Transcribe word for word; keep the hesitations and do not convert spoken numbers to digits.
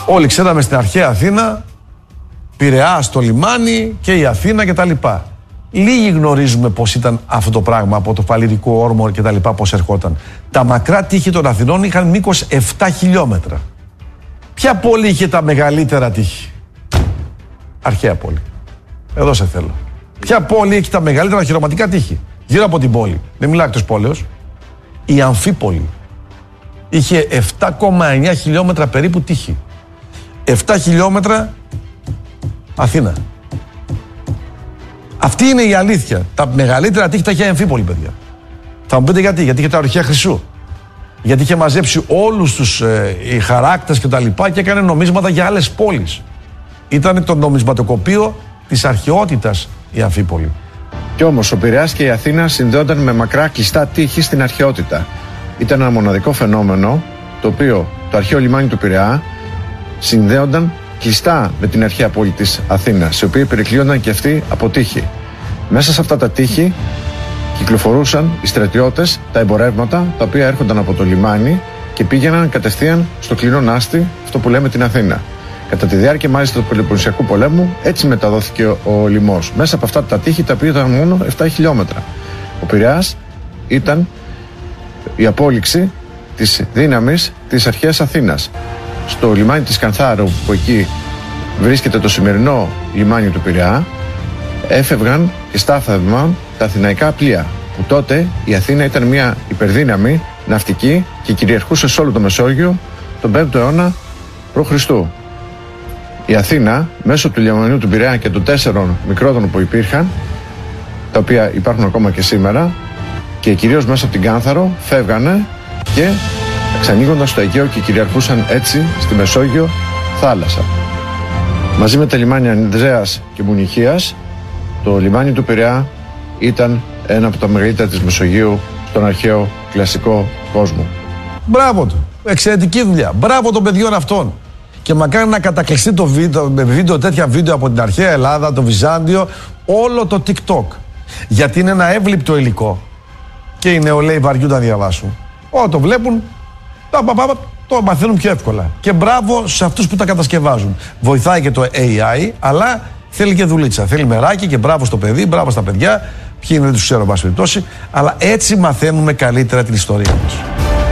Όλοι ξέραμε στην αρχαία Αθήνα, Πειραιά στο λιμάνι και η Αθήνα κτλ. Λίγοι γνωρίζουμε πώς ήταν αυτό το πράγμα από το Φαλυρικό όρμο κτλ. Πώς ερχόταν. Τα μακρά τείχη των Αθηνών είχαν μήκος επτά χιλιόμετρα. Ποια πόλη είχε τα μεγαλύτερα τείχη? Αρχαία πόλη. Εδώ σε θέλω. Ποια πόλη έχει τα μεγαλύτερα χειροματικά τείχη γύρω από την πόλη? Δεν μιλάω εκτός πόλεως. Η Αμφίπολη είχε επτά κόμμα εννιά χιλιόμετρα περίπου τείχη. επτά χιλιόμετρα Αθήνα. Αυτή είναι η αλήθεια. Τα μεγαλύτερα τείχη τα είχε η Αμφίπολη, παιδιά. Θα μου πείτε γιατί? Γιατί είχε τα ορυχεία χρυσού. Γιατί είχε μαζέψει όλους τους ε, οι χαράκτες και τα λοιπά και έκανε νομίσματα για άλλες πόλεις. Ήταν το νομισματοκοπείο της αρχαιότητας η Αμφίπολη. Κι όμως ο Πειραιάς και η Αθήνα συνδέονταν με μακρά κλειστά τείχη στην αρχαιότητα. Ήταν ένα μοναδικό φαινόμενο το οποίο το αρχαίο λιμάνι του Πειραιά συνδέονταν κλειστά με την αρχαία πόλη της Αθήνας, οι οποίοι περικλείονταν και αυτοί από τείχη. Μέσα σε αυτά τα τείχη κυκλοφορούσαν οι στρατιώτες, τα εμπορεύματα τα οποία έρχονταν από το λιμάνι και πήγαιναν κατευθείαν στο κλεινό Νάστη, αυτό που λέμε την Αθήνα. Κατά τη διάρκεια μάλιστα του Πελοποννησιακού πολέμου, έτσι μεταδόθηκε ο λιμός. Μέσα από αυτά τα τείχη, τα οποία ήταν μόνο επτά χιλιόμετρα. Ο Πειραιάς ήταν η απόλυξη της δύναμης της αρχαίας Αθήνας. Στο λιμάνι της Κανθάρου, που εκεί βρίσκεται το σημερινό λιμάνι του Πειραιά, έφευγαν και στάθευαν τα αθηναϊκά πλοία, που τότε η Αθήνα ήταν μια υπερδύναμη ναυτική και κυριαρχούσε σε όλο το Μεσόγειο τον πέμπτο αιώνα π.Χ. Η Αθήνα, μέσω του λιμανιού του Πειραιά και των τέσσερων μικρότερων που υπήρχαν, τα οποία υπάρχουν ακόμα και σήμερα, και κυρίως μέσα από την Κάνθαρο, φεύγανε και εξανοίγονταν στο Αιγαίο και κυριαρχούσαν έτσι στη Μεσόγειο θάλασσα. Μαζί με τα λιμάνια Ανδρέας και Μουνιχίας, το λιμάνι του Πειραιά ήταν ένα από τα μεγαλύτερα της Μεσογείου στον αρχαίο κλασικό κόσμο. Μπράβο του. Εξαιρετική δουλειά. Μπράβο των παιδιών αυτών. Και μακάρι να κατακλειστεί το βίντεο, με βίντεο, τέτοια βίντεο από την αρχαία Ελλάδα, το Βυζάντιο, όλο το TikTok. Γιατί είναι ένα εύληπτο υλικό. Και οι νεολαίοι βαριούνται να διαβάσουν. Ό, το βλέπουν, το μαθαίνουν πιο εύκολα. Και μπράβο σε αυτούς που τα κατασκευάζουν. Βοηθάει και το έι άι, αλλά θέλει και δουλίτσα. Θέλει μεράκι και μπράβο στο παιδί, μπράβο στα παιδιά. Ποιοι είναι, δεν τους ξέρω, εν πάση περιπτώσει. Αλλά έτσι μαθαίνουμε καλύτερα την ιστορία μας.